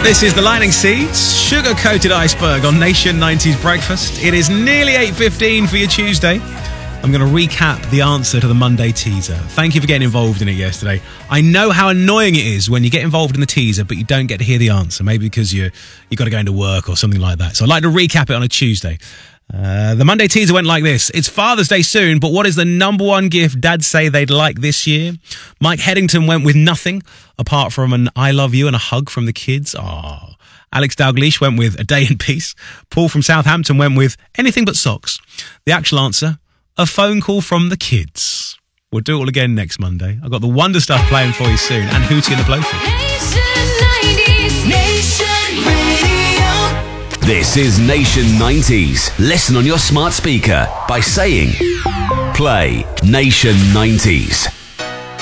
This is the Lightning Seeds, sugar-coated iceberg on Nation 90s Breakfast. It is nearly 8:15 for your Tuesday. I'm going to recap the answer to the Monday teaser. Thank you for getting involved in it yesterday. I know how annoying it is when you get involved in the teaser, but you don't get to hear the answer, maybe because you got to go into work or something like that. So I'd like to recap it on a Tuesday. The Monday teaser went like this. It's Father's Day soon, but what is the number one gift dads say they'd like this year? Mike Headington went with nothing, apart from an I love you and a hug from the kids. Oh. Alex Dalglish went with a day in peace. Paul from Southampton went with anything but socks. The actual answer, a phone call from the kids. We'll do it all again next Monday. I've got the Wonder Stuff playing for you soon, and Hootie and the Blowfish. Nation Radio. This is Nation 90s. Listen on your smart speaker by saying, play Nation 90s.